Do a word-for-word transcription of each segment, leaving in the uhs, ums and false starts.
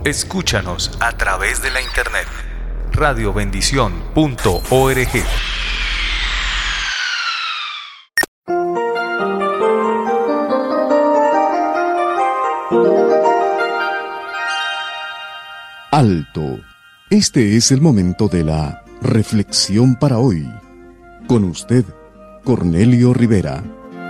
Escúchanos a través de la internet. radio bendición punto org. Alto. Este es el momento de la reflexión para hoy. Con usted, Cornelio Rivera.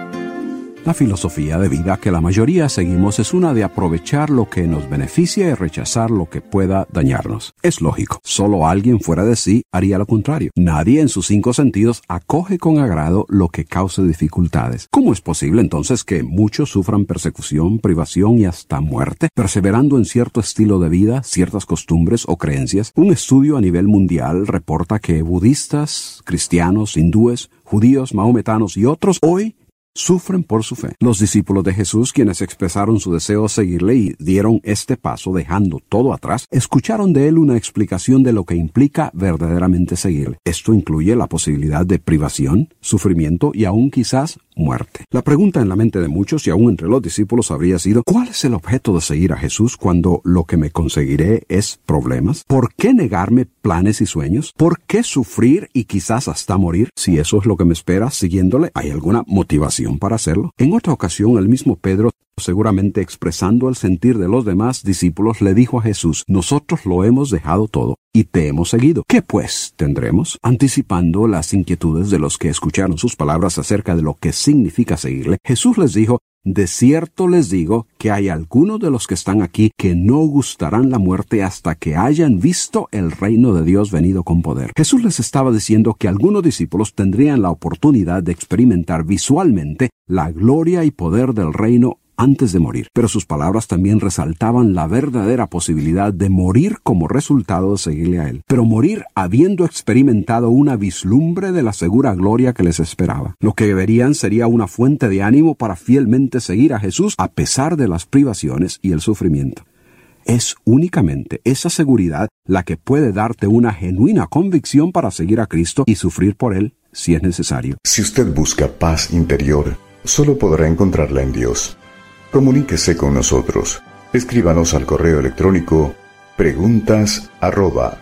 La filosofía de vida que la mayoría seguimos es una de aprovechar lo que nos beneficia y rechazar lo que pueda dañarnos. Es lógico, solo alguien fuera de sí haría lo contrario. Nadie en sus cinco sentidos acoge con agrado lo que cause dificultades. ¿Cómo es posible entonces que muchos sufran persecución, privación y hasta muerte, perseverando en cierto estilo de vida, ciertas costumbres o creencias? Un estudio a nivel mundial reporta que budistas, cristianos, hindúes, judíos, mahometanos y otros hoy sufren por su fe. Los discípulos de Jesús, quienes expresaron su deseo de seguirle y dieron este paso dejando todo atrás, escucharon de él una explicación de lo que implica verdaderamente seguirle. Esto incluye la posibilidad de privación, sufrimiento y aún quizás muerte. La pregunta en la mente de muchos y aún entre los discípulos habría sido: ¿cuál es el objeto de seguir a Jesús cuando lo que me conseguiré es problemas? ¿Por qué negarme planes y sueños? ¿Por qué sufrir y quizás hasta morir? Si eso es lo que me espera siguiéndole, ¿hay alguna motivación para hacerlo? En otra ocasión, el mismo Pedro, seguramente expresando el sentir de los demás discípulos, le dijo a Jesús: nosotros lo hemos dejado todo y te hemos seguido. ¿Qué pues tendremos? Anticipando las inquietudes de los que escucharon sus palabras acerca de lo que significa seguirle, Jesús les dijo: de cierto les digo que hay algunos de los que están aquí que no gustarán la muerte hasta que hayan visto el reino de Dios venido con poder. Jesús les estaba diciendo que algunos discípulos tendrían la oportunidad de experimentar visualmente la gloria y poder del reino antes de morir, pero sus palabras también resaltaban la verdadera posibilidad de morir como resultado de seguirle a él, pero morir habiendo experimentado una vislumbre de la segura gloria que les esperaba. Lo que verían sería una fuente de ánimo para fielmente seguir a Jesús a pesar de las privaciones y el sufrimiento. Es únicamente esa seguridad la que puede darte una genuina convicción para seguir a Cristo y sufrir por él si es necesario. Si usted busca paz interior, solo podrá encontrarla en Dios. Comuníquese con nosotros. Escríbanos al correo electrónico preguntas arroba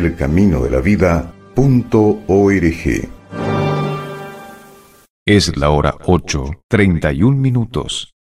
elcaminodelavida.org. Es la hora ocho, treinta y un minutos.